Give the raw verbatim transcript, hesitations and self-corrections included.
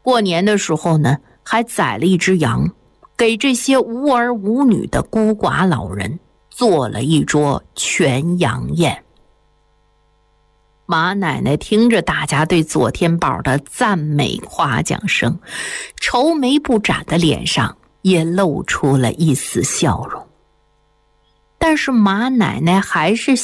过年的时候呢，还宰了一只羊，给这些无儿无女的孤寡老人做了一桌全羊宴。马奶奶听着大家对左天宝的赞美夸奖声，愁眉不展的脸上也露出了一丝笑容。但是马奶奶还是